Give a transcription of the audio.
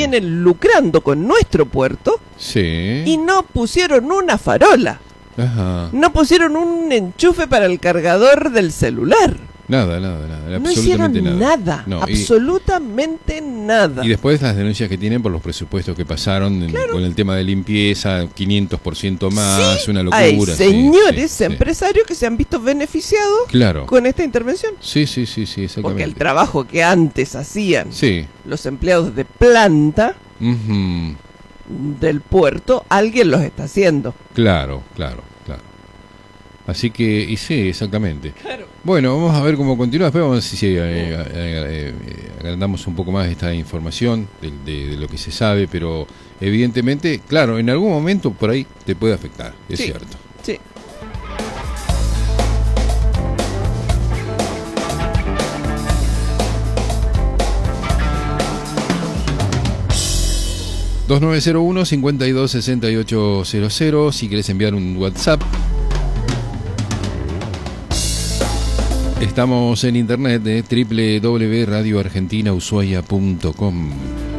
vienen lucrando con nuestro puerto y no pusieron una farola. Ajá. No pusieron un enchufe para el cargador del celular. Nada. No hicieron nada. No, absolutamente nada. Y después las denuncias que tienen por los presupuestos que pasaron con el tema de limpieza, 500% más, una locura. Hay señores empresarios que se han visto beneficiados con esta intervención. Sí, exactamente. Porque el trabajo que antes hacían los empleados de planta del puerto, alguien los está haciendo. Claro. Así que, y sí, exactamente. Bueno, vamos a ver cómo continúa. Después vamos a ver si agrandamos un poco más esta información de lo que se sabe, pero evidentemente, claro, en algún momento por ahí te puede afectar, es cierto. Sí. (2901-526800) si querés enviar un WhatsApp. Estamos en internet de www.radioargentinaushuaia.com.